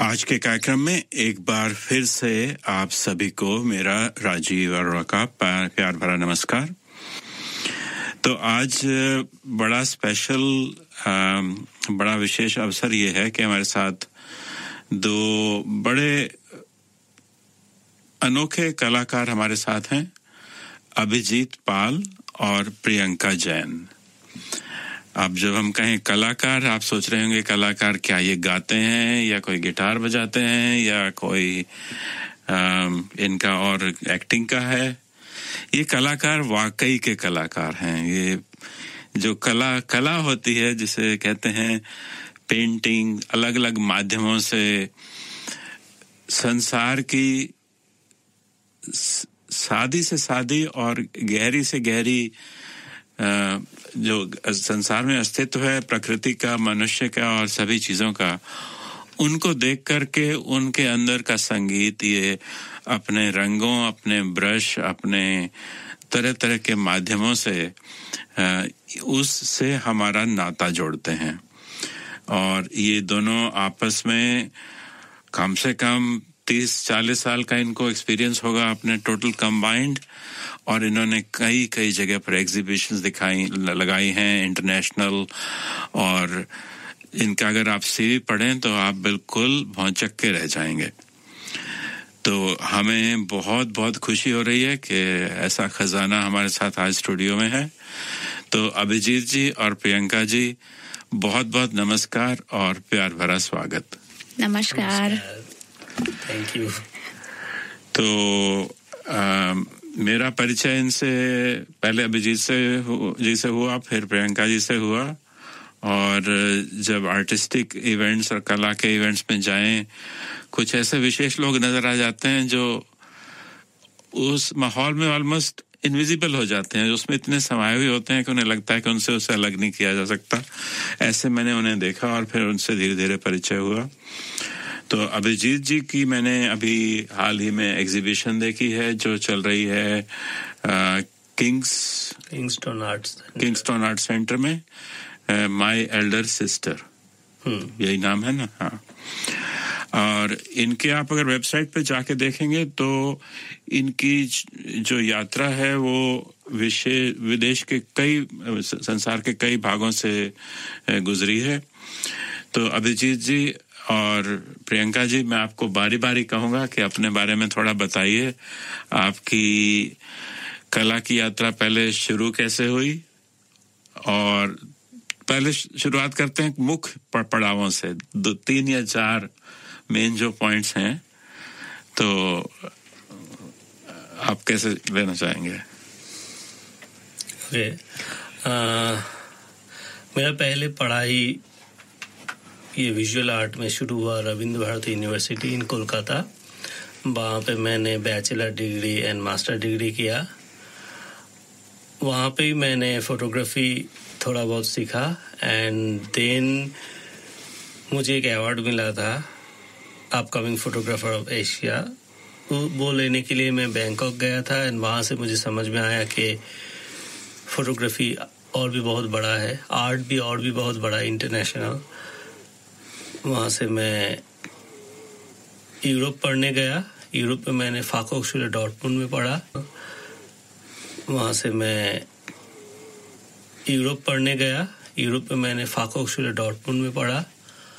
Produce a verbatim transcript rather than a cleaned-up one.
आज के कार्यक्रम में एक बार फिर से आप सभी को मेरा राजीव अरोड़ा का प्यार भरा नमस्कार। तो आज बड़ा स्पेशल बड़ा विशेष अवसर ये है कि हमारे साथ दो बड़े अनोखे कलाकार हमारे साथ हैं, अभिजीत पाल और प्रियंका जैन। अब जब हम कहें कलाकार, आप सोच रहे होंगे कलाकार क्या ये गाते हैं या कोई गिटार बजाते हैं या कोई आ, इनका और एक्टिंग का है। ये कलाकार वाकई के कलाकार हैं। ये जो कला कला होती है जिसे कहते हैं पेंटिंग, अलग अलग माध्यमों से संसार की सादी से सादी और गहरी से गहरी जो संसार में अस्तित्व है, प्रकृति का, मनुष्य का और सभी चीजों का, उनको देख करके उनके अंदर का संगीत ये अपने रंगों, अपने ब्रश, अपने तरह तरह के माध्यमों से उससे हमारा नाता जोड़ते हैं। और ये दोनों आपस में कम से कम तीस चालीस साल का इनको एक्सपीरियंस होगा अपने टोटल कंबाइंड, और इन्होंने कई कई जगह पर एग्जीबिशंस दिखाई लगाई हैं इंटरनेशनल, और इनका अगर आप सीवी पढ़ें तो आप बिल्कुल भौंचक के रह जाएंगे। तो हमें बहुत बहुत खुशी हो रही है कि ऐसा खजाना हमारे साथ आज स्टूडियो में है। तो अभिजीत जी और प्रियंका जी, बहुत बहुत नमस्कार और प्यार भरा स्वागत। नमस्कार। Thank you. तो आ, मेरा परिचय इनसे पहले अभिजीत से जी से हुआ, फिर प्रियंका जी से हुआ, और जब आर्टिस्टिक इवेंट्स और कला के इवेंट्स में जाएं, कुछ ऐसे विशेष लोग नजर आ जाते हैं जो उस माहौल में ऑलमोस्ट इनविजिबल हो जाते हैं, उसमें इतने समाये हुए होते हैं कि उन्हें लगता है कि उनसे उसे अलग नहीं किया जा सकता। ऐसे मैंने उन्हें देखा और फिर उनसे धीरे धीरे परिचय हुआ। तो अभिजीत जी की मैंने अभी हाल ही में एग्जीबिशन देखी है जो चल रही है आ, Kings Kingston arts Kingston art centre में, माय एल्डर सिस्टर, यही नाम है ना? हाँ। और इनके आप अगर वेबसाइट पे जाके देखेंगे तो इनकी जो यात्रा है वो विशेष विदेश के कई संसार के कई भागों से गुजरी है। तो अभिजीत जी और प्रियंका जी, मैं आपको बारी बारी कहूंगा कि अपने बारे में थोड़ा बताइए। आपकी कला की यात्रा पहले शुरू कैसे हुई, और पहले शुरुआत करते हैं मुख्य पड़ावों से, दो तीन या चार मेन जो पॉइंट्स हैं, तो आप कैसे लेना चाहेंगे? ओके, मेरा पहले पढ़ाई ये विजुअल आर्ट में शुरू हुआ रविंद्र भारती यूनिवर्सिटी इन कोलकाता। वहाँ पे मैंने bachelor degree and master degree किया। वहाँ पे ही मैंने फोटोग्राफी थोड़ा बहुत सीखा, एंड देन मुझे एक अवार्ड मिला था अपकमिंग फोटोग्राफर ऑफ एशिया। वो लेने के लिए मैं बैंकॉक गया था, एंड वहाँ से मुझे समझ में आया कि फोटोग्राफी और भी बहुत बड़ा है, आर्ट भी और भी बहुत बड़ा है, इंटरनेशनल। वहाँ से मैं यूरोप पढ़ने गया। यूरोप में मैंने फाकोक्सुले डॉर्टमुंड में पढ़ा। वहाँ से मैं यूरोप पढ़ने गया। यूरोप में मैंने फाकोक्सुले डॉर्टमुंड में पढ़ा।